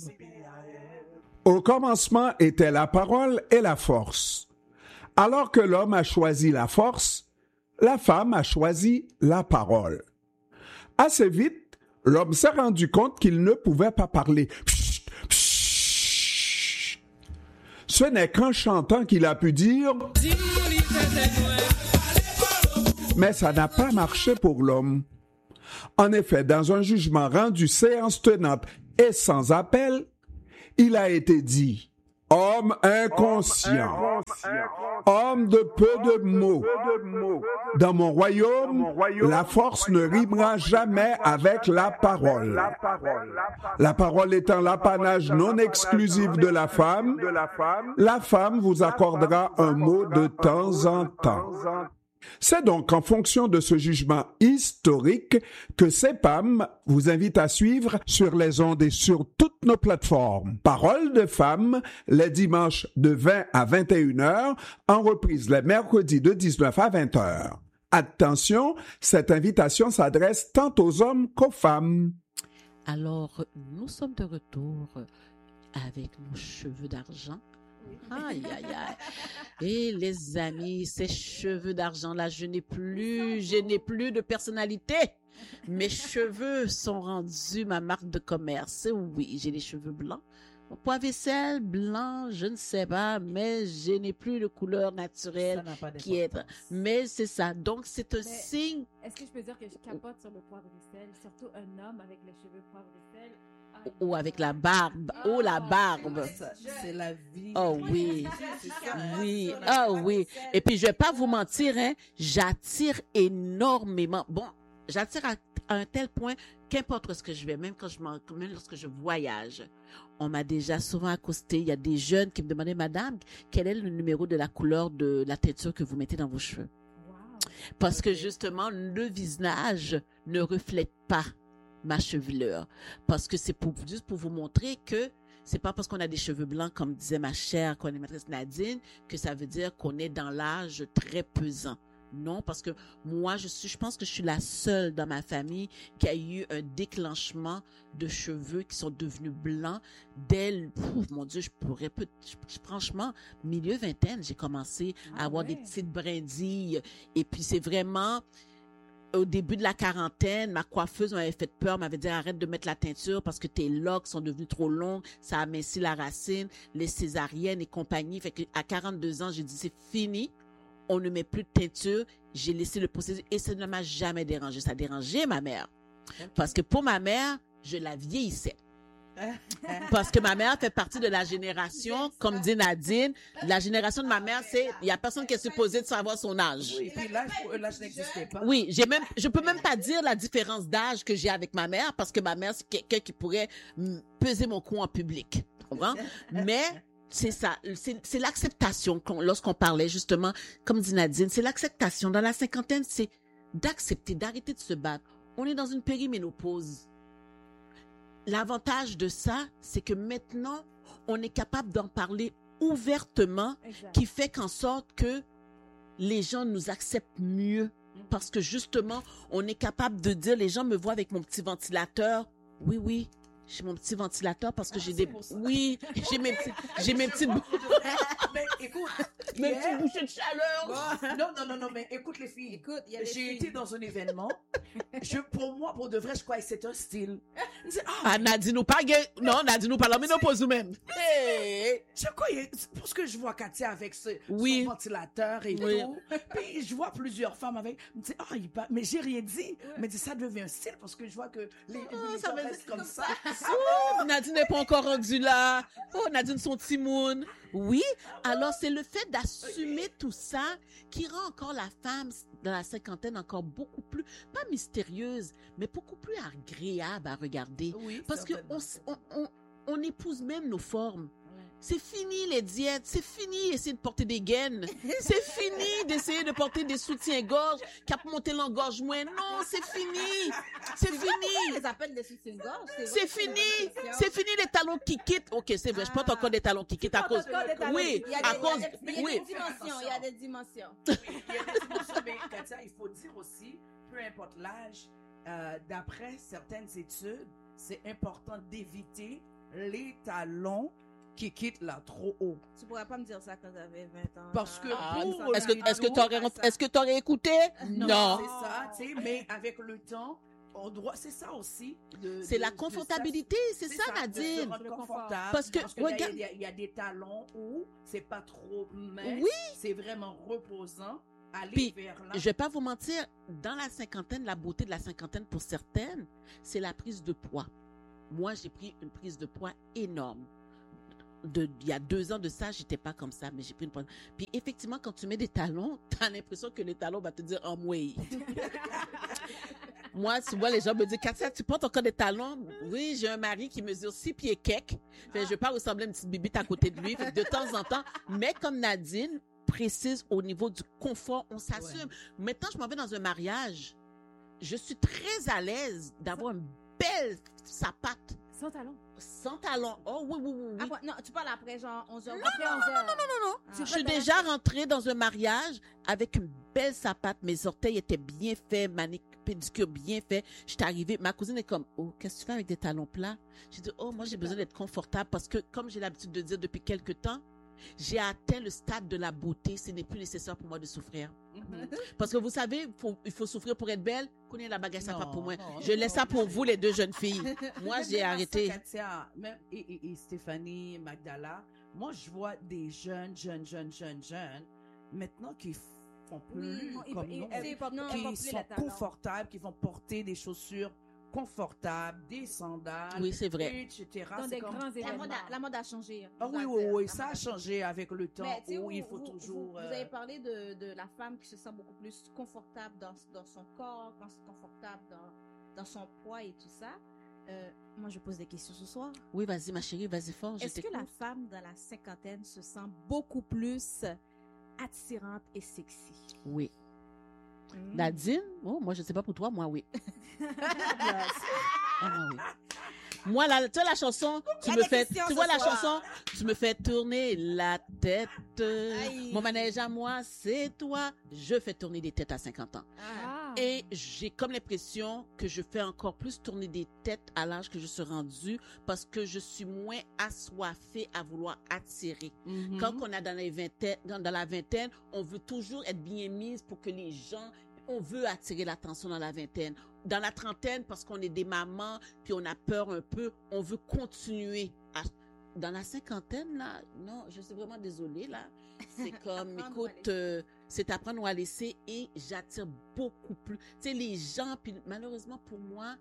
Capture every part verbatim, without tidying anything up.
Au commencement était la parole et la force. Alors que l'homme a choisi la force, la femme a choisi la parole. Assez vite, l'homme s'est rendu compte qu'il ne pouvait pas parler. Psst, psst. Ce n'est qu'en chantant qu'il a pu dire « Mais ça n'a pas marché pour l'homme. » En effet, dans un jugement rendu séance tenante et sans appel, il a été dit « Homme inconscient, homme de peu de mots. Dans mon royaume, la force ne rimera jamais avec la parole. La parole étant l'apanage non exclusif de la femme, la femme vous accordera un mot de temps en temps. » C'est donc en fonction de ce jugement historique que C E P A M vous invite à suivre sur les ondes et sur toutes nos plateformes. Parole de femme, les dimanches de vingt à vingt et une heures, en reprise les mercredis de dix-neuf à vingt heures. Attention, cette invitation s'adresse tant aux hommes qu'aux femmes. Alors, nous sommes de retour avec nos cheveux d'argent. Aïe, aïe, aïe. Et les amis, ces cheveux d'argent-là, je n'ai plus, je n'ai plus de personnalité. Mes cheveux sont rendus ma marque de commerce. Oui, j'ai les cheveux blancs. Mon poids-vaisselle blanc, je ne sais pas, mais je n'ai plus de couleur naturelle qui est. Mais c'est ça. Donc, c'est un mais signe. Est-ce que je peux dire que je capote sur le poivre-vaisselle, surtout un homme avec les cheveux poivre-vaisselle? Ou avec la barbe. Oh, oh la barbe. C'est la vie. Oh oui. Oui. Oh oui. Et puis, je vais pas vous mentir, hein, j'attire énormément. Bon, j'attire à, à un tel point qu'importe ce que je vais, même quand je m'en, même lorsque je voyage. On m'a déjà souvent accosté. Il y a des jeunes qui me demandaient, madame, quel est le numéro de la couleur de la teinture que vous mettez dans vos cheveux? Wow. Parce okay. que justement, le visage ne reflète pas ma chevelure, parce que c'est pour juste pour vous montrer que c'est pas parce qu'on a des cheveux blancs, comme disait ma chère co-animatrice Nadine, que ça veut dire qu'on est dans l'âge très pesant. Non, parce que moi, je suis, je pense que je suis la seule dans ma famille qui a eu un déclenchement de cheveux qui sont devenus blancs dès le, ouf, mon Dieu, je pourrais peut, je, franchement, milieu vingtaine, j'ai commencé ah à avoir ouais. des petites brindilles, et puis c'est vraiment au début de la quarantaine, ma coiffeuse m'avait fait peur, m'avait dit arrête de mettre la teinture parce que tes locks sont devenus trop longs, ça amincit la racine, les césariennes et compagnie. Fait que à quarante-deux ans, j'ai dit c'est fini, on ne met plus de teinture. J'ai laissé le processus et ça ne m'a jamais dérangé. Ça a dérangé ma mère. Parce que pour ma mère, je la vieillissais. Parce que ma mère fait partie de la génération, comme dit Nadine, la génération de ma mère, c'est, il y a personne qui est supposé de savoir son âge. Oui, et puis l'âge, l'âge n'existait pas. Oui, j'ai même, je peux même pas dire la différence d'âge que j'ai avec ma mère, parce que ma mère, c'est quelqu'un qui pourrait peser mon cou en public. Tu comprends? Mais, c'est ça, c'est, c'est l'acceptation, lorsqu'on parlait justement, comme dit Nadine, c'est l'acceptation. Dans la cinquantaine, c'est d'accepter, d'arrêter de se battre. On est dans une périménopause. L'avantage de ça, c'est que maintenant, on est capable d'en parler ouvertement, exact. Qui fait qu'en sorte que les gens nous acceptent mieux. Parce que justement, on est capable de dire, les gens me voient avec mon petit ventilateur. Oui, oui, j'ai mon petit ventilateur parce que ah, j'ai des... Oui, j'ai mes petits... J'ai mes petites... Mais écoute... Mes yeah. petites bouchées de chaleur. Bon, non, non, non, non, mais écoute les filles. Écoute, y a j'ai filles. été dans un événement. Je, pour moi, pour de vrai, je crois que c'est un style. Oh, ah, Nadine nous pas... Non, Nadine nous pas la ménopause nous-mêmes. Hey, je crois, pour ce que je vois Katia avec ce, oui. son ventilateur et oui. tout. Puis je vois plusieurs femmes avec... Me dit, oh, il pas... Mais j'ai rien dit. Ouais. Mais dit, ça devient un style parce que je vois que les, oh, les gens restent comme ça. Oh, Nadine n'est pas encore rendue là. Oh, Nadine, son timoun. Oui, alors c'est le fait d'assumer tout ça qui rend encore la femme dans la cinquantaine encore beaucoup plus, pas mystérieuse, mais beaucoup plus agréable à regarder. Oui, parce que on, on, on, on épouse même nos formes. C'est fini les diètes, c'est fini essayer de porter des gaines, c'est fini d'essayer de porter des soutiens-gorge qui a monté l'engorgement. Non, c'est fini, c'est fini. On les appelle des soutiens-gorge. C'est, c'est fini, c'est fini les talons qui quittent. Ok, c'est vrai, ah. je porte encore des talons qui quittent à cause. Oui, à cause. Il y a des dimensions, il y a des dimensions. Oui, il y a des dimensions, mais Katia, il faut dire aussi, peu importe l'âge, euh, d'après certaines études, c'est important d'éviter les talons qui quittent là trop haut. Tu pourrais pas me dire ça quand j'avais vingt ans. Parce que Ah, pour est-ce que, les est-ce que talons, t'aurais, est-ce que t'aurais écouté? non, Non. c'est ça, tu sais, mais avec le temps, on doit, c'est ça aussi. de- C'est de- la de confortabilité, c'est ça, de se Nadine. rendre confortable. Parce que, il y a- regarde- il y, a- il y a des talons où c'est pas trop mince, Oui. c'est vraiment reposant. Aller Puis, vers là. je vais pas vous mentir, dans la cinquantaine, la beauté de la cinquantaine pour certaines, c'est la prise de poids. Moi, j'ai pris une prise de poids énorme. De, il y a deux ans de ça, j'étais pas comme ça, mais j'ai pris une poids. Puis effectivement, quand tu mets des talons, tu as l'impression que les talons vont te dire en way. Moi, souvent, les gens me disent, Katia, tu portes encore des talons? Oui, j'ai un mari qui mesure six pieds kek. Fait, je vais pas ressembler à une petite bibite à côté de lui. Fait, de temps en temps. Mais comme Nadine précise au niveau du confort, on s'assume. Ouais. Maintenant, je m'en vais dans un mariage. Je suis très à l'aise d'avoir une belle sapate. Sans talons. Sans talons. Oh oui, oui, oui. oui. Après, non, tu parles après genre onze heures. Non, après non, onze heures. non, non, non, non. Ah. Je suis déjà rentrée dans un mariage avec une belle sapate. Mes orteils étaient bien faits, manicure, pédicure bien fait. J'étais arrivée, ma cousine est comme, oh, qu'est-ce que tu fais avec des talons plats? J'ai dit, oh, moi, j'ai besoin d'être confortable parce que, comme j'ai l'habitude de dire depuis quelque temps, j'ai atteint le stade de la beauté. Ce n'est plus nécessaire pour moi de souffrir. Mm-hmm. Parce que vous savez, faut, il faut souffrir pour être belle. Connais la baguette, ça pas pour moi. Non, je non, laisse non. ça pour vous, les deux jeunes filles. Moi, j'ai arrêté. Ça, Katia, même, et, et, et Stéphanie, Magdala, moi, je vois des jeunes, jeunes, jeunes, jeunes, jeunes, maintenant qui font plus oui, comme nous, qui sont confortables, qui vont porter des chaussures confortables, des sandales, oui, c'est vrai. et cetera. Dans des comme... grands événements. La mode, a, la mode a changé. Ah oui, oui, oui, ça a changé avec le temps où, où il faut vous, toujours... Vous, vous avez parlé de, de la femme qui se sent beaucoup plus confortable dans, dans son corps, confortable dans, dans son poids et tout ça. Euh, moi, je pose des questions ce soir. Oui, vas-y, ma chérie, vas-y fort. Est-ce que la femme dans la cinquantaine se sent beaucoup plus attirante et sexy? Oui. Mmh. Nadine, oh, moi je sais pas pour toi, moi oui. Ah, moi oui. Moi là, tu vois la chanson, tu me fais, tu vois la soir. chanson, tu me fais tourner la tête. Aïe. Mon manège à moi, c'est toi. Je fais tourner des têtes à cinquante ans. Ah. Et j'ai comme l'impression que je fais encore plus tourner des têtes à l'âge que je suis rendue parce que je suis moins assoiffée à vouloir attirer. Mm-hmm. Quand on est dans la vingtaine, dans la vingtaine, on veut toujours être bien mise pour que les gens, on veut attirer l'attention dans la vingtaine. Dans la trentaine, parce qu'on est des mamans, puis on a peur un peu, on veut continuer. À... Dans la cinquantaine, là, non, je suis vraiment désolée, là. C'est comme, écoute, euh, c'est apprendre à laisser et j'attire beaucoup plus. Tu sais, les gens, puis malheureusement pour moi,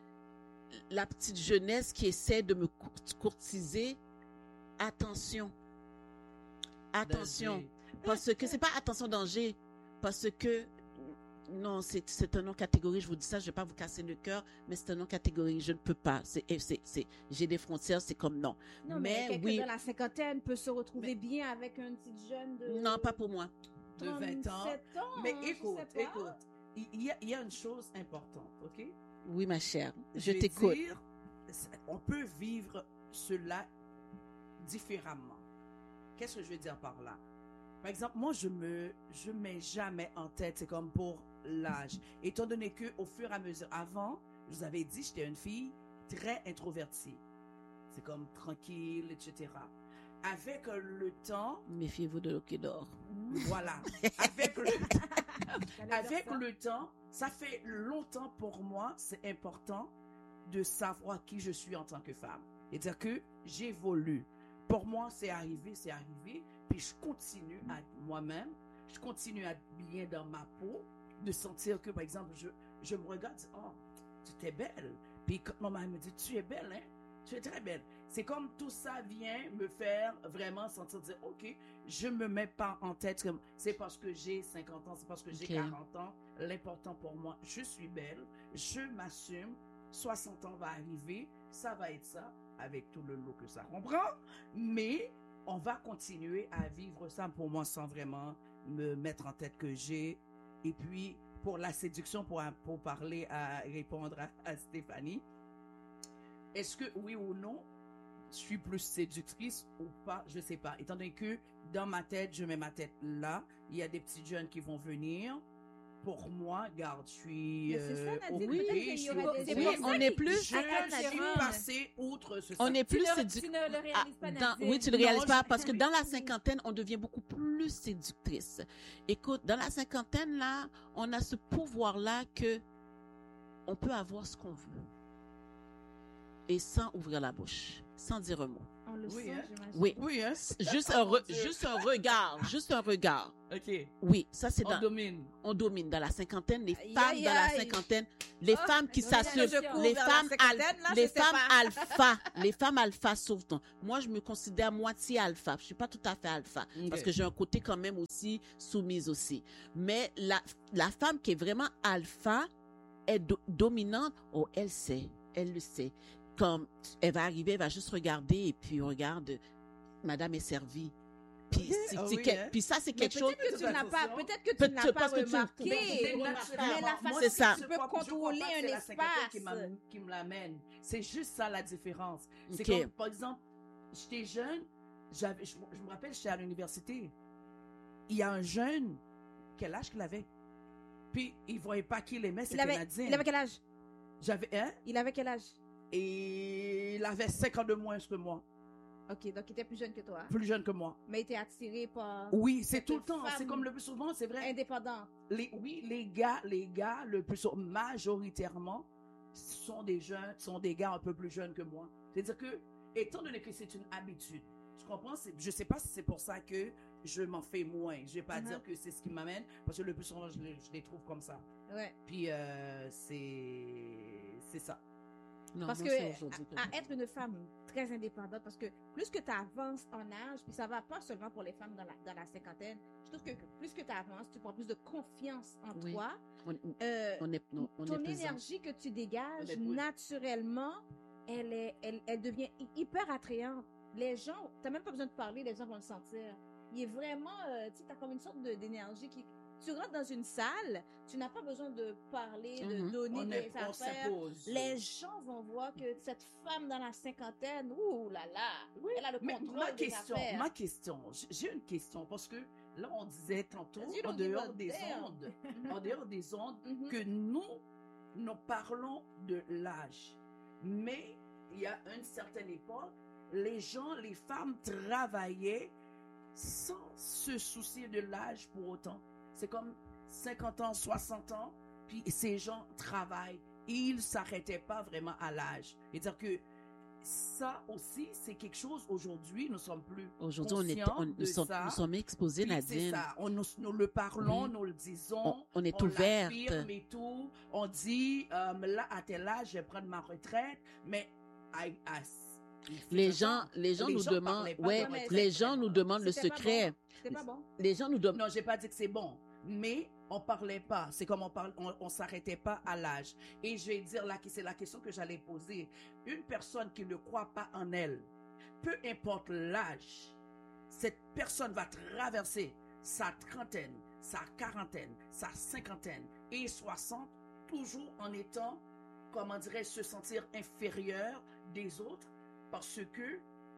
la petite jeunesse qui essaie de me courtiser, attention. Attention. Danger. Parce que c'est pas attention danger, parce que non, c'est, c'est un nom catégorie, je vous dis ça, je vais pas vous casser le cœur, mais c'est un nom catégorie, je ne peux pas, c'est, c'est, c'est, j'ai des frontières, c'est comme non. Non, mais, mais quelqu'un oui, de la cinquantaine peut se retrouver mais, bien avec une petite jeune de... Non, pas pour moi. De vingt ans. ans mais écoute, écoute, il y a, il y a une chose importante, ok? Oui, ma chère, je, je t'écoute. Dire, on peut vivre cela différemment. Qu'est-ce que je veux dire par là? Par exemple, moi, je me, je mets jamais en tête, c'est comme pour l'âge. Étant donné que, au fur et à mesure, avant, je vous avais dit, j'étais une fille très introvertie. C'est comme tranquille, et cetera. Avec le temps. Méfiez-vous de l'eau qui dort. Voilà. Avec le, avec le temps, ça fait longtemps pour moi, c'est important de savoir qui je suis en tant que femme. C'est-à-dire que j'évolue. Pour moi, c'est arrivé, c'est arrivé. Puis je continue à être moi-même, je continue à être bien dans ma peau, de sentir que, par exemple, je, je me regarde, oh, tu es belle. Puis quand maman me dit, tu es belle, hein? Tu es très belle. C'est comme tout ça vient me faire vraiment sentir, dire, OK, je me mets pas en tête, c'est parce que j'ai cinquante ans, c'est parce que j'ai okay. quarante ans. L'important pour moi, je suis belle, je m'assume, soixante ans va arriver, ça va être ça, avec tout le lot que ça comprend, mais on va continuer à vivre ça pour moi sans vraiment me mettre en tête que j'ai. Et puis, pour la séduction, pour, pour parler, à répondre à, à Stéphanie, est-ce que oui ou non, je suis plus séductrice ou pas? Je ne sais pas. Étant donné que dans ma tête, je mets ma tête là, il y a des petits jeunes qui vont venir, pour moi, garde, je suis Mais c'est ça, euh, Nadine, occupée, peut-être qu'il y je suis aurait des- occupée. c'est Oui, pour ça on qu'il- est plus, Je Attends, suis Nadine. passée outre ce on est Tu plus ne, séductrice. tu ne le réalises pas, Dans- Nadine. oui, tu le Non, réalises pas je- parce que dans la cinquantaine, on devient beaucoup plus séductrice. Écoute, dans la cinquantaine, là, on a ce pouvoir-là que on peut avoir ce qu'on veut. Et sans ouvrir la bouche, sans dire un mot. On le Oui, sent, hein? j'imagine. Oui. Oui, hein? Juste un, re- juste un regard, juste un regard. OK. Oui, ça c'est On dans, domine. on domine dans la cinquantaine, les Aïe, femmes aïe, dans la aïe. cinquantaine, les Oh, femmes qui mais s'assurent, je cours les vers la femmes, cinquantaine, al- là, les je sais femmes pas. alpha, les femmes alpha surtout. Moi, je me considère moitié alpha. Je suis pas tout à fait alpha Ok. parce que j'ai un côté quand même aussi soumise aussi. Mais la, la femme qui est vraiment alpha est do- dominante. Oh, elle sait, elle le sait. Comme elle va arriver, elle va juste regarder et puis regarde, madame est servie. Puis, Ok, c'est- ah c'est oui, que- hein. puis ça, c'est Mais quelque chose. peut-être que tu n'as pas, Attention. peut-être que tu Peut- n'as pas parce que tu- remarqué, Mais mais la façon C'est ça. que tu peux contrôler un C'est la cinquantaine qui espace. m'a- qui me l'amène. C'est juste ça la différence. C'est Ok. comme, par exemple, j'étais jeune, j'avais, je, je me rappelle, j'étais à l'université. Il y a un jeune, quel âge qu'il avait? Puis, il ne voyait pas qui il aimait, Il c'était avait, Nadine. il avait quel âge? J'avais, hein? Il avait quel âge? Et il avait cinq ans de moins que moi. Ok, donc il était plus jeune que toi. Plus jeune que moi. Mais il était attiré par Oui, c'est Cette tout le temps. femme C'est comme le plus souvent, c'est vrai. indépendant. Les, oui, les gars, les gars, le plus souvent, majoritairement, sont des jeunes, sont des gars un peu plus jeunes que moi. C'est-à-dire que, étant donné que c'est une habitude, tu comprends? C'est- Je sais pas si c'est pour ça que je m'en fais moins. Je vais pas Mhm. dire que c'est ce qui m'amène, parce que le plus souvent, je les, je les trouve comme ça. Ouais. Puis, euh, c'est, c'est ça. Non, Parce moi, que c'est aujourd'hui que- à, à être une femme très indépendante, parce que plus que tu avances en âge, puis ça va pas seulement pour les femmes dans la, dans la cinquantaine, je trouve que plus que tu avances, tu prends plus de confiance en Oui. toi. on, Euh, on est, non, on ton est pesant. énergie que tu dégages On est oui. naturellement, elle, est, elle, elle devient hy- hyper attrayante. Les gens, tu n'as même pas besoin de parler, les gens vont le sentir. Il est vraiment, euh, tu sais, tu as comme une sorte de- d'énergie qui. Tu rentres dans une salle, tu n'as pas besoin de parler, de Mhm. donner On, des est, on affaires. s'impose. Les gens vont voir que cette femme dans la cinquantaine, ouh là là, Oui, elle a le mais contrôle ma des question, affaires. ma question, j- j'ai une question parce que là on disait tantôt You don't en give dehors a des damn. ondes, en dehors des ondes, Mhm. que nous nous parlons de l'âge, mais il y a une certaine époque, les gens, les femmes travaillaient sans se soucier de l'âge pour autant. C'est comme cinquante ans, soixante ans, puis ces gens travaillent. Ils s'arrêtaient pas vraiment à l'âge. C'est-à-dire que ça aussi, c'est quelque chose, aujourd'hui, nous sommes plus Aujourd'hui, on est, conscients on, de nous, sommes, ça. nous sommes exposés, Puis c'est Nadine. ça. On, nous, nous le parlons, Oui. nous le disons. On, on est on ouverte. l'affirme et tout. On dit, euh, là, à tel âge, je vais prendre ma retraite. Mais I- I- il fait Les longtemps. gens, les gens Les nous gens demandent, parlaient pas ouais, de retraite. les gens nous demandent le C'était pas secret. bon. C'était pas bon. Les gens nous demandent. Non, j'ai pas dit que c'est bon, mais on parlait pas. C'est comme on parle, on, on s'arrêtait pas à l'âge. Et je vais dire là que c'est la question que j'allais poser. Une personne qui ne croit pas en elle, peu importe l'âge, cette personne va traverser sa trentaine, sa quarantaine, sa cinquantaine et soixante, toujours en étant, comment dirais-je, se sentir inférieure des autres parce que,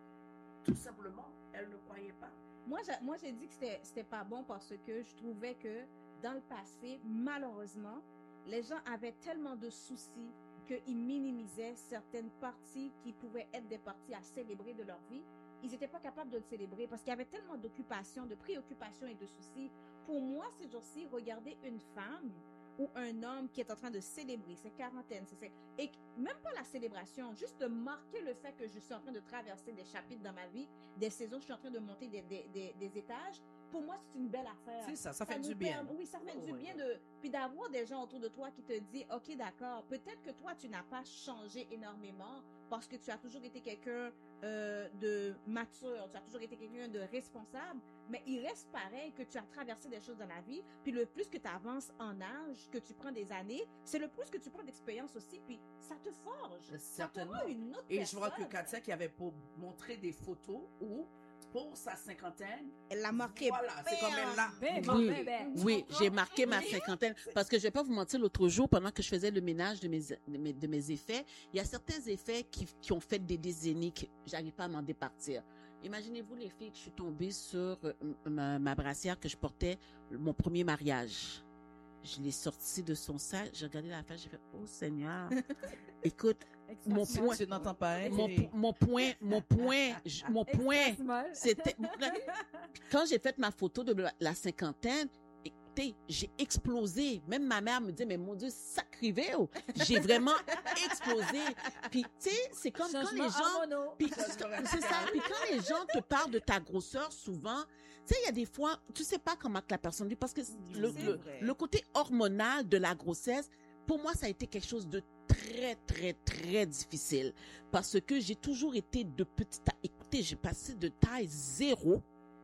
tout simplement, elle ne croyait pas. Moi, j'ai, moi, j'ai dit que c'était, c'était pas bon parce que je trouvais que dans le passé, malheureusement, les gens avaient tellement de soucis qu'ils minimisaient certaines parties qui pouvaient être des parties à célébrer de leur vie. Ils n'étaient pas capables de le célébrer parce qu'il y avait tellement d'occupations, de préoccupations et de soucis. Pour moi, ces jours-ci, regarder une femme ou un homme qui est en train de célébrer ses quarantaines, c'est, c'est, et même pas la célébration, juste de marquer le fait que je suis en train de traverser des chapitres dans ma vie, des saisons, je suis en train de monter des, des, des, des étages. Pour moi, c'est une belle affaire. C'est ça, ça fait nous du bien. permet- oui, ça fait Oh, du oui, bien oui. de, puis d'avoir des gens autour de toi qui te disent, ok, d'accord, peut-être que toi, tu n'as pas changé énormément parce que tu as toujours été quelqu'un euh, de mature, tu as toujours été quelqu'un de responsable, mais il reste pareil que tu as traversé des choses dans la vie, puis le plus que tu avances en âge, que tu prends des années, c'est le plus que tu prends d'expérience aussi, puis ça te forge. Ça te Certainement. rend une autre Et je personne. vois que Katia qui avait pour montrer des photos où, pour sa cinquantaine, Elle l'a marqué. voilà, c'est comme elle l'a. Ben, Oui. ben, ben. Oui, j'ai marqué ma cinquantaine. Parce que je vais pas vous mentir, l'autre jour, pendant que je faisais le ménage de mes, de mes, de mes effets, il y a certains effets qui, qui ont fait des décennies que j'arrive pas à m'en départir. Imaginez-vous les filles que je suis tombée sur euh, ma, ma brassière que je portais mon premier mariage. je l'ai sorti de son sac, j'ai regardé la face, j'ai fait, oh Seigneur, écoute, mon point, Tu n'entends pas, hein? mon, mon point, mon point, je- mon point, Extra-small. c'était, quand j'ai fait ma photo de la, la cinquantaine, écoutez, j'ai explosé. Même ma mère me dit, mais mon Dieu, sacrivé, oh. J'ai vraiment explosé. Puis, tu sais, c'est comme quand Changement les gens, hormonaux. puis c'est ça. Puis quand les gens te parlent de ta grosseur, souvent, tu sais, il y a des fois, tu sais pas comment que la personne dit, parce que le, C'est le, vrai. le côté hormonal de la grossesse, pour moi, ça a été quelque chose de très, très, très difficile. Parce que j'ai toujours été de petite taille. Écoutez, j'ai passé de taille zéro.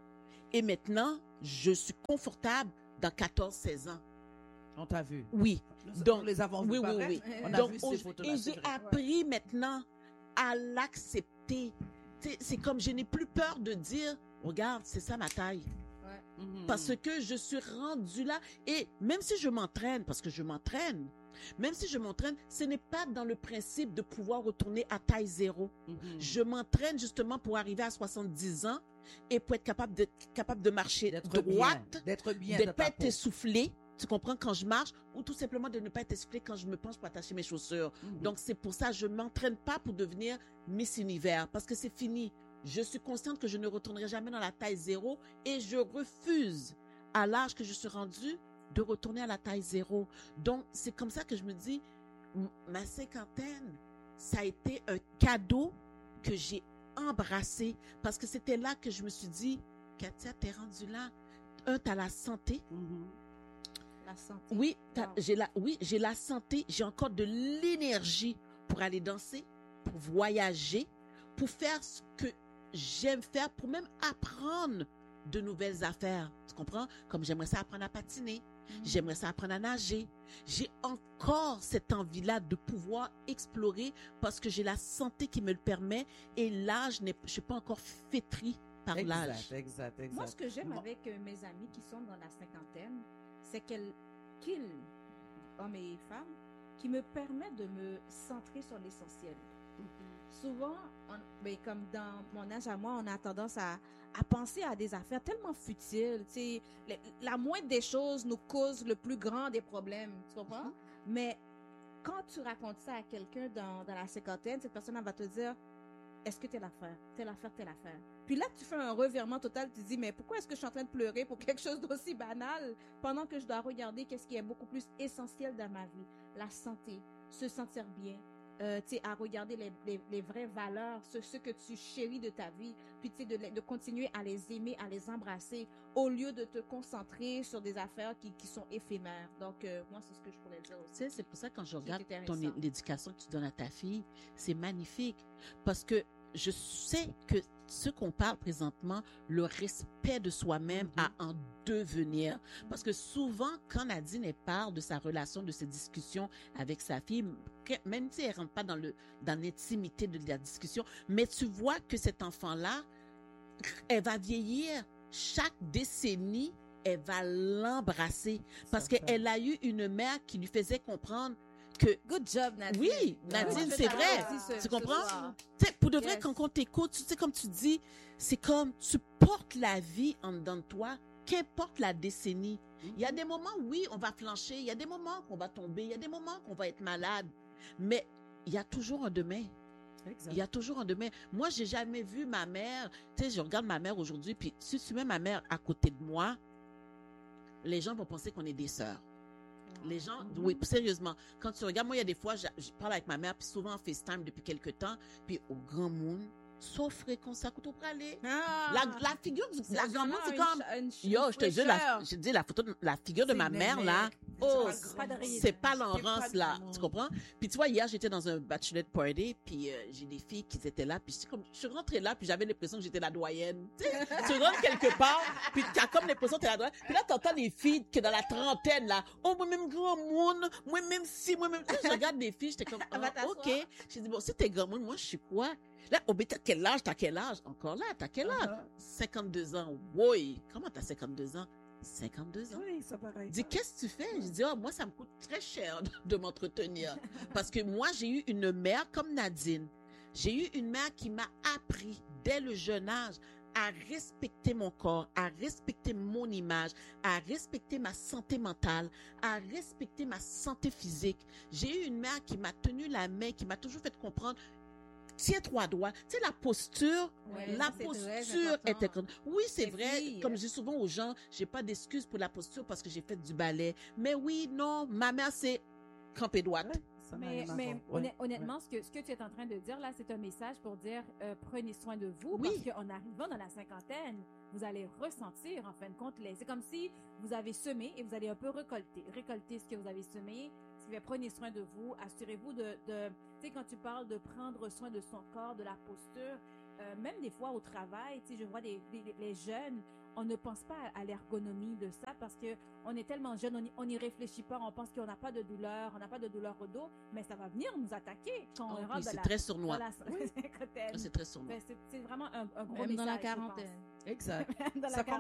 Et maintenant, je suis confortable dans quatorze seize ans. On t'a vu. Oui. Nous, Donc, nous les avons oui, vus oui, paraître. oui. On a Donc, vu au- ces photos-là. et c'est j'ai vrai. appris maintenant à l'accepter. Tu sais, c'est comme je n'ai plus peur de dire, regarde, c'est ça ma taille. Mhm. Parce que je suis rendue là. Et même si je m'entraîne, parce que je m'entraîne, même si je m'entraîne, ce n'est pas dans le principe de pouvoir retourner à taille zéro. Mhm. Je m'entraîne justement pour arriver à soixante-dix ans et pour être capable de, capable de marcher D'être droite, bien, d'être bien de dans ne ta pas être peau. essoufflé, tu comprends, quand je marche, ou tout simplement de ne pas être essoufflé quand je me penche pour attacher mes chaussures. Mhm. Donc, c'est pour ça que je ne m'entraîne pas pour devenir Miss Univers, parce que c'est fini. Je suis consciente que je ne retournerai jamais dans la taille zéro et je refuse, à l'âge que je suis rendue, de retourner à la taille zéro. Donc, c'est comme ça que je me dis, m- ma cinquantaine, ça a été un cadeau que j'ai embrassé, parce que c'était là que je me suis dit, Katia, t'es rendue là. Un, t'as la santé. Mhm. La santé. Oui, t'as- Wow. j'ai la, oui, j'ai la santé, j'ai encore de l'énergie pour aller danser, pour voyager, pour faire ce que j'aime faire, pour même apprendre de nouvelles affaires. Tu comprends? Comme j'aimerais ça apprendre à patiner, j'aimerais ça apprendre à nager. J'ai encore cette envie-là de pouvoir explorer parce que j'ai la santé qui me le permet et l'âge, n'est, je suis pas encore flétrie par l'âge. Exact, exact, exact. Moi, ce que j'aime Moi- avec euh, mes amis qui sont dans la cinquantaine, c'est qu'elles, qu'ils, hommes et femmes, qui me permettent de me centrer sur l'essentiel. Souvent, on- ben, comme dans mon âge à moi, on a tendance à, à penser à des affaires tellement futiles. Tu sais, la, la moindre des choses nous cause le plus grand des problèmes. Tu comprends? Mais quand tu racontes ça à quelqu'un dans, dans la cinquantaine, cette personne elle va te dire, est-ce que telle affaire, telle affaire, telle affaire. Puis là, tu fais un revirement total, tu te dis, mais pourquoi est-ce que je suis en train de pleurer pour quelque chose d'aussi banal pendant que je dois regarder qu'est-ce qui est beaucoup plus essentiel dans ma vie? La santé, se sentir bien, euh, tu sais, à regarder les, les, les vraies valeurs, ce, ce que tu chéris de ta vie, puis tu sais, de, les- de continuer à les aimer, à les embrasser, au lieu de te concentrer sur des affaires qui, qui sont éphémères. Donc, euh, moi, c'est ce que je pourrais dire Tu aussi. sais, c'est pour ça que quand je regarde C'est ton, intéressant. l'éducation que tu donnes à ta fille, c'est magnifique. Parce que je sais que ce qu'on parle présentement, le respect de soi-même Mhm. à en devenir. Parce que souvent, quand Nadine elle parle de sa relation, de ses discussions avec sa fille, que- même si elle rentre pas dans le dans l'intimité de la discussion, mais tu vois que cet enfant-là, elle va vieillir chaque décennie, elle va l'embrasser parce Certain. qu'elle a eu une mère qui lui faisait comprendre que Good job, Nadine. oui, Nadine, Ouais. c'est vrai. Aussi ce- Tu ce comprends? soir. Tu sais, pour de vrai, Yes. quand on t'écoute, tu sais, comme tu dis, c'est comme tu portes la vie en dedans de toi, qu'importe la décennie. Il y a des moments, oui, on va flancher, il y a des moments qu'on va tomber, il y a des moments qu'on va être malade, mais il y a toujours un demain. Exact. Il y a toujours un demain. Moi, j'ai jamais vu ma mère, tu sais, je regarde ma mère aujourd'hui, puis si tu mets ma mère à côté de moi, les gens vont penser qu'on est des sœurs. Les gens, oui, sérieusement, quand tu regardes, moi, il y a des fois, je, je parle avec ma mère, puis souvent en FaceTime depuis quelques temps, puis au grand monde, sauf fréquence, ça coûte au pralé. Ah. La, la figure du, la grand monde, c'est Une comme, ch- une ch- yo, une je te dis, la, fraîcheur. je dis la photo, de, la figure de C'est ma une mère, là, mère. oh, C'est pas de rire. c'est pas C'est pas Laurence, de là, monde. tu comprends? Puis tu vois, hier, j'étais dans un bachelorette party, puis euh, j'ai des filles qui étaient là, puis je suis comme, je suis rentrée là, puis j'avais l'impression que j'étais la doyenne. Tu sais, tu rentres quelque part, puis t'as comme l'impression que t'es la doyenne, puis là, t'entends des filles qui sont dans la trentaine, là, oh, moi-même grand monde, moi-même si, moi-même, je regarde des filles, j'étais comme, Va ah, t'asseoir. ok. J'ai dit, bon, si t'es grand monde, moi, je suis quoi? Là, oh, mais t'as quel âge? T'as quel âge? Encore là, t'as quel âge? Uh-huh. cinquante-deux ans. Oui. Comment t'as cinquante-deux ans? cinquante-deux ans. Oui, ça paraît. Dis, qu'est-ce que tu fais? Je dis, oh, moi, ça me coûte très cher de, de m'entretenir. Parce que moi, j'ai eu une mère comme Nadine. J'ai eu une mère qui m'a appris, dès le jeune âge, à respecter mon corps, à respecter mon image, à respecter ma santé mentale, à respecter ma santé physique. J'ai eu une mère qui m'a tenu la main, qui m'a toujours fait comprendre, tiens trois doigts. Tu sais, la posture, Ouais, la ça, c'est posture très était... important. Oui, c'est Les vrai. filles. Comme je dis souvent aux gens, j'ai pas d'excuse pour la posture parce que j'ai fait du ballet. Mais oui, non, ma mère, c'est camper droite. Ça n'a Mais, rien à mais voir. honn- Ouais, honnêtement, ce, que, ce que tu es en train de dire là, c'est un message pour dire euh, prenez soin de vous Oui. parce qu'en arrivant dans la cinquantaine, vous allez ressentir en fin de compte, les- c'est comme si vous avez semé et vous allez un peu récolter, récolter ce que vous avez semé. Ce qui fait, prenez soin de vous, assurez-vous de, de tu sais, quand tu parles de prendre soin de son corps, de la posture, euh, même des fois au travail, tu sais, je vois des, des- les jeunes, on ne pense pas à l'ergonomie de ça parce que on est tellement jeune, on n'y- on n'y réfléchit pas, on pense qu'on n'a pas de douleur, on n'a pas de douleur au dos, mais ça va venir nous attaquer quand Oh, on oui, rentre c'est dans la, très sournois. dans la cinquantaine. C'est très sournois. Ben, c'est c'est vraiment un, un gros Même dans la message, je pense. quarantaine. Exact. Dans la Ça